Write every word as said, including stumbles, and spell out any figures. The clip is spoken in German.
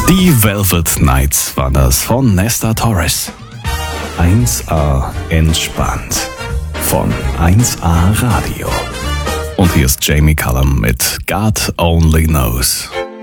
Die Velvet Nights waren das von Nesta Torres. eins A entspannt von eins A Radio. Und hier ist Jamie Cullum mit God Only Knows.